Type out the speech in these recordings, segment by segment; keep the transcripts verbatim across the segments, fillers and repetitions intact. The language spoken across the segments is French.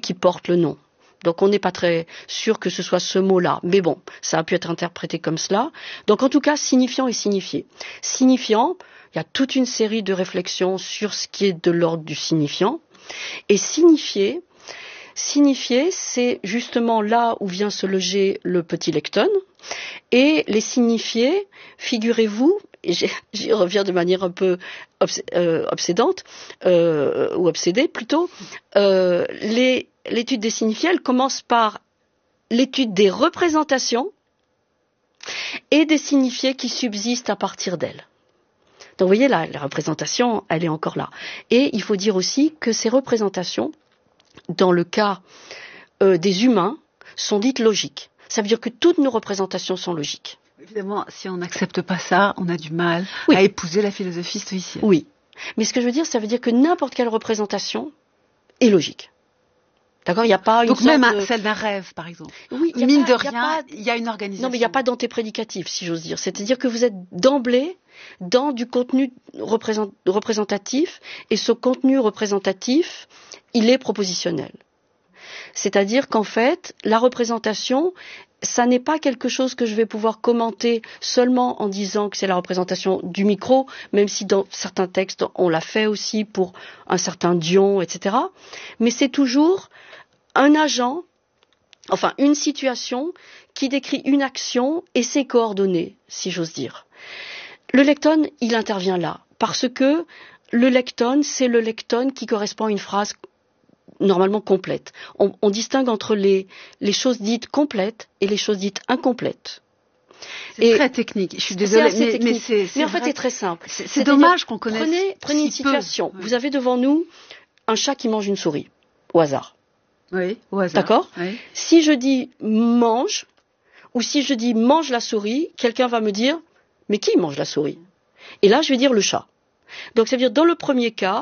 qui porte le nom. Donc on n'est pas très sûr que ce soit ce mot-là. Mais bon, ça a pu être interprété comme cela. Donc en tout cas, signifiant et signifié. Signifiant, il y a toute une série de réflexions sur ce qui est de l'ordre du signifiant. Et signifié, signifié, c'est justement là où vient se loger le petit lecton. Et les signifiés, figurez-vous, et j'y reviens de manière un peu obs- euh, obsédante, euh, ou obsédée plutôt, euh, les, l'étude des signifiés, elle commence par l'étude des représentations et des signifiés qui subsistent à partir d'elles. Donc vous voyez là, la représentation, elle est encore là. Et il faut dire aussi que ces représentations, dans le cas euh, des humains, sont dites logiques. Ça veut dire que toutes nos représentations sont logiques. Évidemment, si on n'accepte pas ça, on a du mal oui. à épouser la philosophie stoïcienne. Oui, mais ce que je veux dire, ça veut dire que n'importe quelle représentation est logique. D'accord, il n'y a pas une Donc sorte même de... celle d'un rêve, par exemple. Oui, y a mine pas, de y a rien, pas... il y a une organisation. Non, mais il n'y a pas d'antéprédicatif, si j'ose dire. C'est-à-dire que vous êtes d'emblée dans du contenu représent... représentatif, et ce contenu représentatif, il est propositionnel. C'est-à-dire qu'en fait, la représentation, ça n'est pas quelque chose que je vais pouvoir commenter seulement en disant que c'est la représentation du micro, même si dans certains textes, on l'a fait aussi pour un certain Dion, et cetera. Mais c'est toujours un agent, enfin une situation qui décrit une action et ses coordonnées, si j'ose dire. Le lecton, il intervient là, parce que le lecton, c'est le lecton qui correspond à une phrase normalement complète. On, on distingue entre les, les choses dites complètes et les choses dites incomplètes. C'est et très technique. Je suis désolée, c'est mais, technique. mais, c'est, c'est mais en fait, vrai. c'est très simple. C'est, c'est dommage qu'on connaisse. Prenez, prenez si une situation. Peu. Vous avez devant nous un chat qui mange une souris, au hasard. Oui, au hasard. D'accord ? Oui. Si je dis mange, ou si je dis mange la souris, quelqu'un va me dire mais qui mange la souris ? Et là, je vais dire le chat. Donc, ça veut dire dans le premier cas,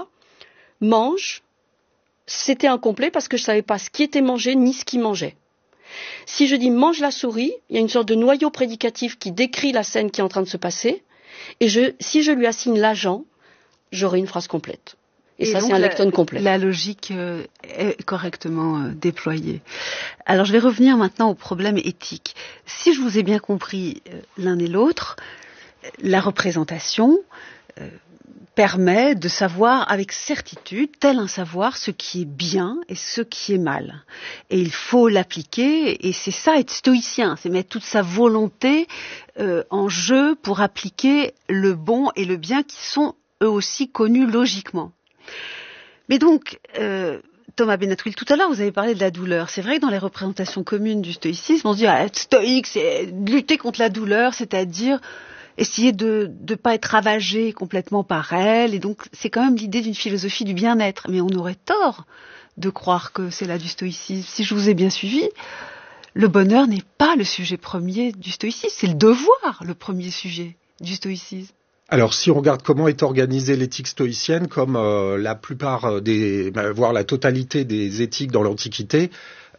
mange, c'était incomplet parce que je ne savais pas ce qui était mangé ni ce qui mangeait. Si je dis mange la souris, il y a une sorte de noyau prédicatif qui décrit la scène qui est en train de se passer. Et je, si je lui assigne l'agent, j'aurai une phrase complète. Et, et ça, c'est un lecton complet. La logique euh, est correctement euh, déployée. Alors, je vais revenir maintenant au problème éthique. Si je vous ai bien compris euh, l'un et l'autre, la représentation euh, permet de savoir avec certitude, tel un savoir, ce qui est bien et ce qui est mal. Et il faut l'appliquer, et c'est ça être stoïcien, c'est mettre toute sa volonté euh, en jeu pour appliquer le bon et le bien qui sont eux aussi connus logiquement. Mais donc, euh, Thomas Benatouil, tout à l'heure vous avez parlé de la douleur. C'est vrai que dans les représentations communes du stoïcisme, on se dit ah, être stoïque, c'est lutter contre la douleur, c'est-à-dire essayer de ne pas être ravagé complètement par elle. Et donc, c'est quand même l'idée d'une philosophie du bien-être. Mais on aurait tort de croire que c'est là du stoïcisme. Si je vous ai bien suivi, le bonheur n'est pas le sujet premier du stoïcisme. C'est le devoir, le premier sujet du stoïcisme. Alors, si on regarde comment est organisée l'éthique stoïcienne, comme euh, la plupart des, voire la totalité des éthiques dans l'Antiquité,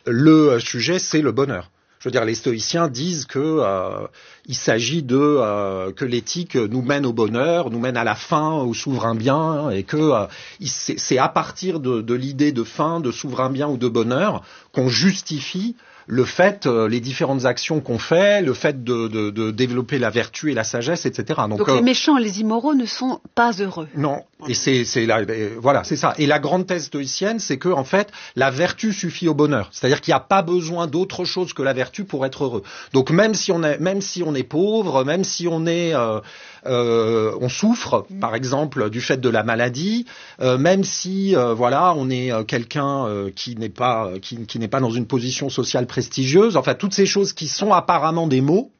le sujet, c'est le bonheur. Je veux dire, les stoïciens disent que euh, il s'agit de euh, que l'éthique nous mène au bonheur, nous mène à la fin, au souverain bien, et que euh, c'est, c'est à partir de, de l'idée de fin, de souverain bien ou de bonheur qu'on justifie le fait, euh, les différentes actions qu'on fait, le fait de, de, de développer la vertu et la sagesse, et cetera. Donc, Donc euh, les méchants et les immoraux ne sont pas heureux. Non, et c'est, c'est la, voilà, c'est ça. Et la grande thèse stoïcienne, c'est que en fait, la vertu suffit au bonheur. C'est-à-dire qu'il n'y a pas besoin d'autre chose que la vertu pour être heureux. Donc même si on est, même si on est pauvre, même si on est euh, Euh, on souffre, par exemple, du fait de la maladie, euh, même si, euh, voilà, on est euh, quelqu'un euh, qui n'est pas, qui, qui n'est pas dans une position sociale prestigieuse. Enfin, toutes ces choses qui sont apparemment des mots.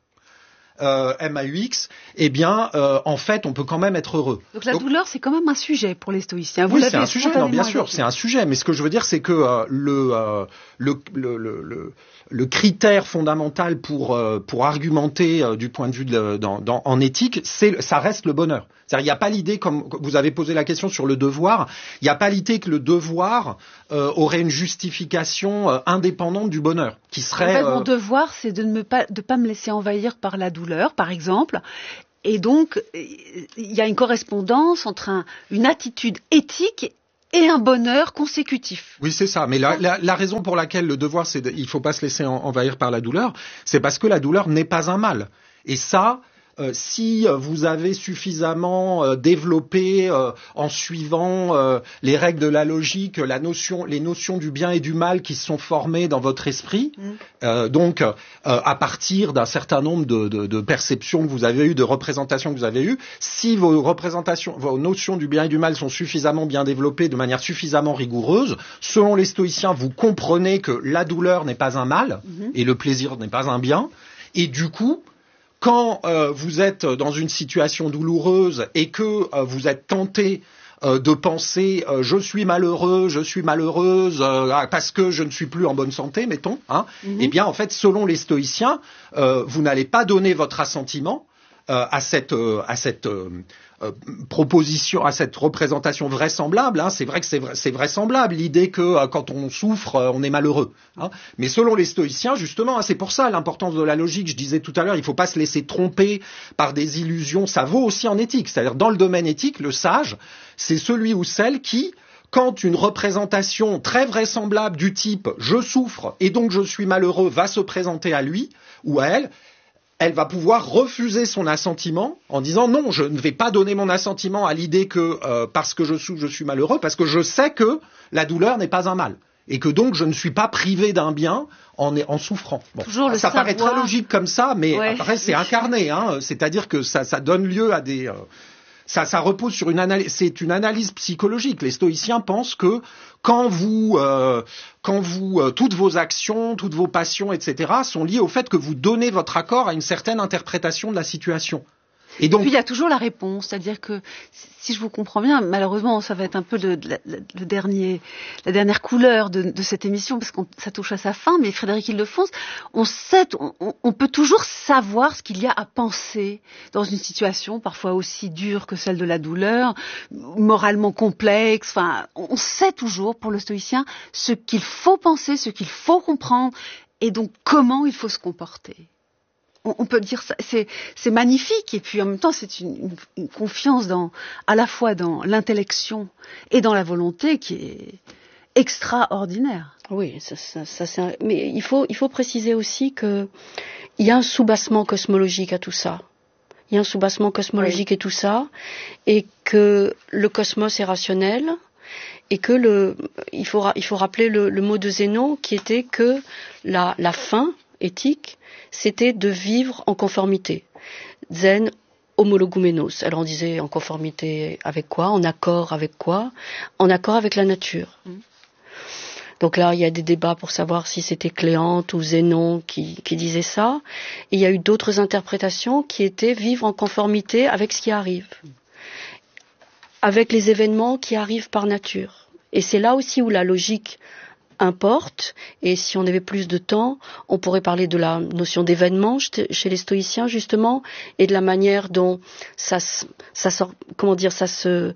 Euh, M A U X, eh bien, euh, en fait, on peut quand même être heureux. Donc la Donc, douleur, c'est quand même un sujet pour les stoïciens. Vous oui, l'avez c'est un sujet, non, bien sûr, évoqué. c'est un sujet. Mais ce que je veux dire, c'est que euh, le, euh, le, le, le, le, le critère fondamental pour euh, pour argumenter euh, du point de vue de, dans, dans, en éthique, c'est ça reste le bonheur. C'est-à-dire, il n'y a pas l'idée, comme vous avez posé la question sur le devoir, il n'y a pas l'idée que le devoir euh, aurait une justification euh, indépendante du bonheur, qui serait. En fait, euh... mon devoir, c'est de ne me pas de pas me laisser envahir par la douleur, par exemple. Et donc, il y a une correspondance entre un, une attitude éthique et un bonheur consécutif. Oui, c'est ça. Mais la, la, la raison pour laquelle le devoir, c'est de, il faut pas se laisser en, envahir par la douleur, c'est parce que la douleur n'est pas un mal. Et ça, euh, si vous avez suffisamment euh, développé euh, en suivant euh, les règles de la logique, la notion, les notions du bien et du mal qui se sont formées dans votre esprit, mmh. euh, donc euh, à partir d'un certain nombre de, de, de perceptions que vous avez eues, de représentations que vous avez eues, si vos représentations, vos notions du bien et du mal sont suffisamment bien développées, de manière suffisamment rigoureuse, selon les stoïciens, vous comprenez que la douleur n'est pas un mal mmh. et le plaisir n'est pas un bien, et du coup, quand euh, vous êtes dans une situation douloureuse et que euh, vous êtes tenté euh, de penser euh, je suis malheureux, je suis malheureuse euh, parce que je ne suis plus en bonne santé, mettons, hein, mm-hmm. eh bien en fait, selon les stoïciens, euh, vous n'allez pas donner votre assentiment euh, à cette euh, à cette euh, euh, proposition, à cette représentation vraisemblable. Hein. C'est vrai que c'est, vra- c'est vraisemblable l'idée que euh, quand on souffre, euh, on est malheureux. Hein. Mais selon les stoïciens, justement, hein, c'est pour ça l'importance de la logique. Je disais tout à l'heure, il ne faut pas se laisser tromper par des illusions. Ça vaut aussi en éthique. C'est-à-dire dans le domaine éthique, le sage, c'est celui ou celle qui, quand une représentation très vraisemblable du type « je souffre et donc je suis malheureux » va se présenter à lui ou à elle, elle va pouvoir refuser son assentiment en disant non, je ne vais pas donner mon assentiment à l'idée que euh, parce que je souffre, je suis malheureux, parce que je sais que la douleur n'est pas un mal et que donc je ne suis pas privé d'un bien en, en souffrant. Bon, Toujours le ça savoir. paraît très logique comme ça, mais ouais. après c'est incarné, hein, c'est-à-dire que ça, ça donne lieu à des... Euh, Ça, ça repose sur une analyse, c'est une analyse psychologique. Les stoïciens pensent que quand vous, euh, quand vous, euh, toutes vos actions, toutes vos passions, et cetera, sont liées au fait que vous donnez votre accord à une certaine interprétation de la situation. Et donc, et puis il y a toujours la réponse, c'est-à-dire que si je vous comprends bien, malheureusement, ça va être un peu le, le, le dernier, la dernière couleur de, de cette émission parce que ça touche à sa fin. Mais Frédéric Ildefonse, on sait, on, on peut toujours savoir ce qu'il y a à penser dans une situation parfois aussi dure que celle de la douleur, moralement complexe. Enfin, on sait toujours pour le stoïcien ce qu'il faut penser, ce qu'il faut comprendre, et donc comment il faut se comporter. On peut dire ça, c'est, c'est magnifique et puis en même temps c'est une, une, une confiance dans, à la fois dans l'intellection et dans la volonté qui est extraordinaire. Oui, ça, ça, ça c'est un... mais il faut, il faut préciser aussi que il y a un soubassement cosmologique à tout ça. Il y a un soubassement cosmologique oui. et tout ça, et que le cosmos est rationnel. Et que le, il faut, il faut rappeler le, le mot de Zénon qui était que la, la fin éthique, c'était de vivre en conformité. Zen homologoumenos. Alors on disait en conformité avec quoi? En accord avec quoi? En accord avec la nature. Mm. Donc là, il y a des débats pour savoir si c'était Cléante ou Zénon qui, qui disait ça. Et il y a eu d'autres interprétations qui étaient vivre en conformité avec ce qui arrive. Mm. Avec les événements qui arrivent par nature. Et c'est là aussi où la logique importe, et si on avait plus de temps, on pourrait parler de la notion d'événement chez les stoïciens justement, et de la manière dont ça, ça sort, comment dire, ça se,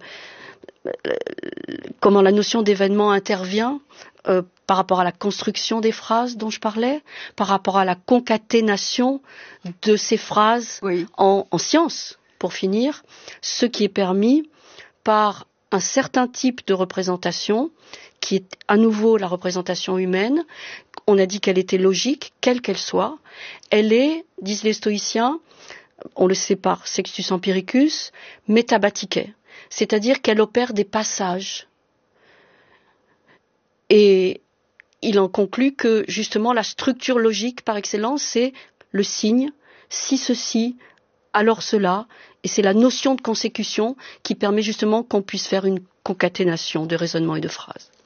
comment la notion d'événement intervient euh, par rapport à la construction des phrases dont je parlais, par rapport à la concaténation de ces phrases oui. en, en science, pour finir, ce qui est permis par un certain type de représentation qui est à nouveau la représentation humaine. On a dit qu'elle était logique, quelle qu'elle soit. Elle est, disent les stoïciens, on le sait par Sextus Empiricus, métabatiké, c'est-à-dire qu'elle opère des passages. Et il en conclut que justement la structure logique par excellence, c'est le signe, si ceci, alors cela, et c'est la notion de consécution qui permet justement qu'on puisse faire une concaténation de raisonnements et de phrases.